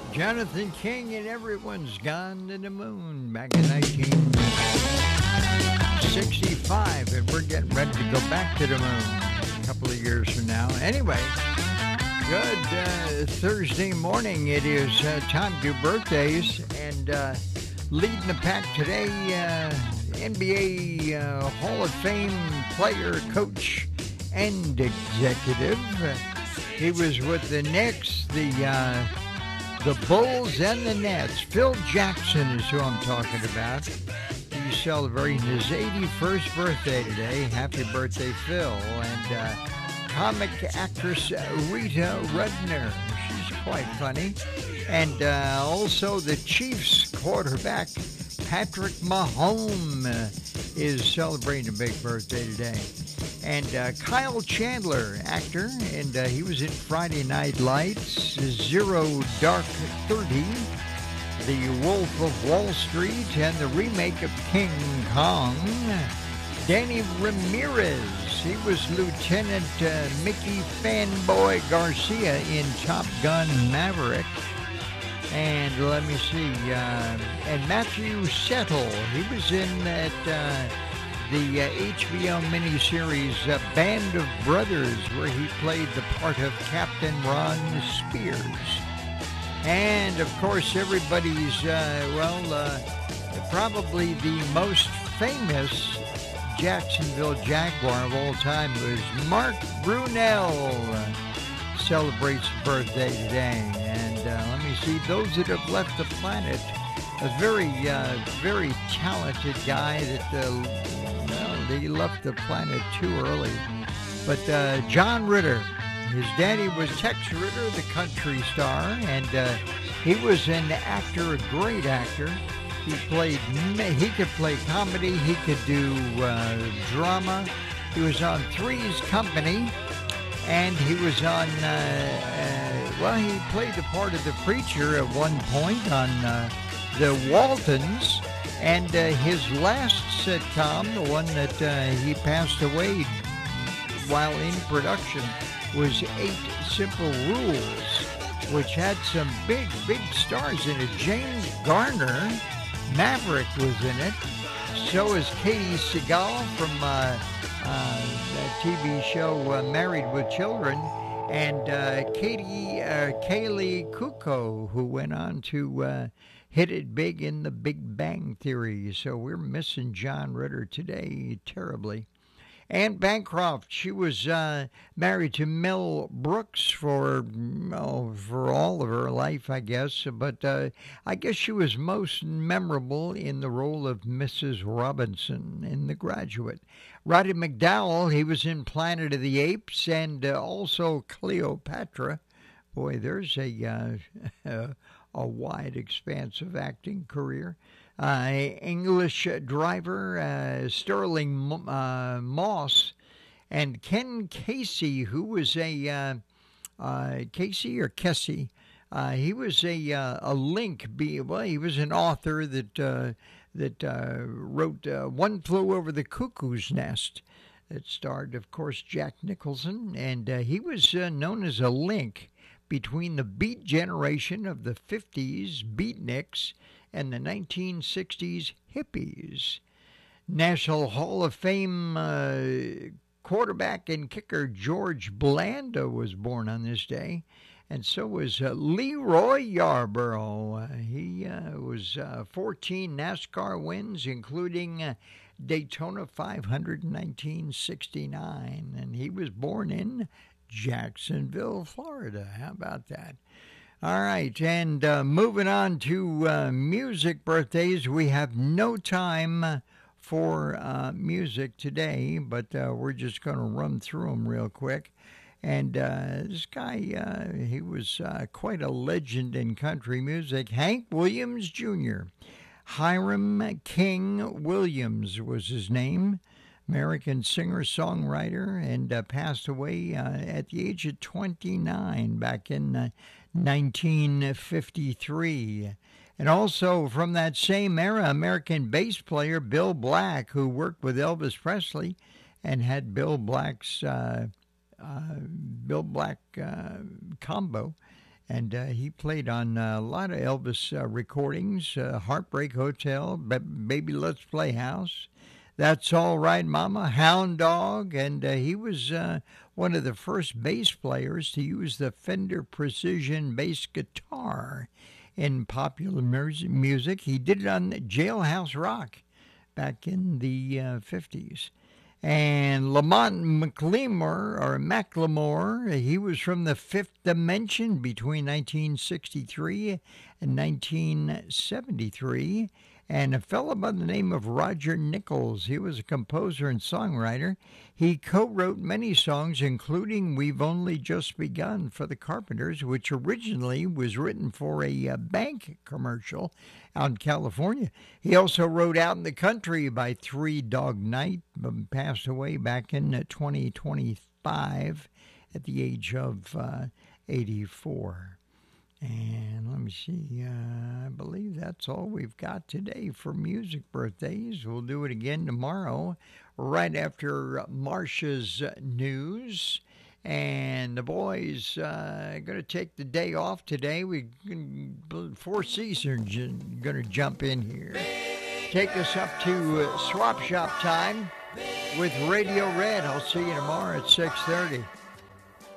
Jonathan King and Everyone's Gone to the Moon back in 1965, and we're getting ready to go back to the moon a couple of years from now. Anyway, good Thursday morning. It is time to do birthdays, and leading the pack today, NBA Hall of Fame player, coach, and executive. He was with the Knicks, the Bulls, and the Nets. Phil Jackson is who I'm talking about. He's celebrating his 81st birthday today. Happy birthday, Phil. And comic actress Rita Rudner. She's quite funny. And also the Chiefs quarterback Patrick Mahomes is celebrating a big birthday today. And Kyle Chandler, actor, and he was in Friday Night Lights, Zero Dark 30, The Wolf of Wall Street, and the remake of King Kong. Danny Ramirez, he was Lieutenant Mickey Fanboy Garcia in Top Gun Maverick. And let me see, and Matthew Settle, he was in that the HBO miniseries Band of Brothers, where he played the part of Captain Ron Spears. And, of course, everybody's, probably the most famous Jacksonville Jaguar of all time was Mark Brunell. Celebrates birthday today. And let me see, those that have left the planet, a very talented guy that, he left the planet too early. But John Ritter, his daddy was Tex Ritter, the country star, and he was an actor, a great actor. He could play comedy, he could do drama. He was on Three's Company, and he was on, he played the part of the preacher at one point on The Waltons. And his last sitcom, the one that he passed away while in production, was 8 Simple Rules, which had some big stars in it. James Garner, Maverick, was in it. So is Katie Seagal from that TV show Married with Children. And Kaylee Kuko, who went on to hit it big in The Big Bang Theory. So we're missing John Ritter today terribly. Anne Bancroft, she was married to Mel Brooks for all of her life, I guess. But I guess she was most memorable in the role of Mrs. Robinson in The Graduate. Roddy McDowall, he was in Planet of the Apes and also Cleopatra. Boy, there's a wide expanse of acting career. English driver Sterling Moss, and Ken Casey, who was a Casey or Kessie. He was a Link. He was an author that wrote One Flew Over the Cuckoo's Nest. That starred, of course, Jack Nicholson, and he was known as a link between the Beat generation of the 50s beatniks and the 1960s hippies. National Hall of Fame quarterback and kicker George Blanda was born on this day, and so was Leroy Yarborough. He was 14 NASCAR wins, including Daytona 500 in 1969, and he was born in Jacksonville, Florida. How about that? All right, and moving on to music birthdays. We have no time for music today, but we're just going to run through them real quick. And this guy, he was quite a legend in country music. Hank Williams Jr. Hiram King Williams was his name. American singer-songwriter, and passed away at the age of 29 back in 1953. And also from that same era, American bass player Bill Black, who worked with Elvis Presley and had Bill Black combo. And he played on a lot of Elvis recordings, Heartbreak Hotel, Baby Let's Play House, That's All Right Mama, Hound Dog, and he was one of the first bass players to use the Fender Precision bass guitar in popular music. He did it on Jailhouse Rock back in the 50s. And Lamont Macklemore, he was from the Fifth Dimension between 1963 and 1973. And a fellow by the name of Roger Nichols, he was a composer and songwriter. He co-wrote many songs, including We've Only Just Begun for the Carpenters, which originally was written for a bank commercial out in California. He also wrote Out in the Country by Three Dog Night, passed away back in 2025 at the age of 84. And let me see, I believe that's all we've got today for music birthdays. We'll do it again tomorrow, right after Marcia's news. And the boys are going to take the day off today. Four Seasons going to jump in here. Take us up to Swap Shop time with Radio Red. I'll see you tomorrow at 6:30.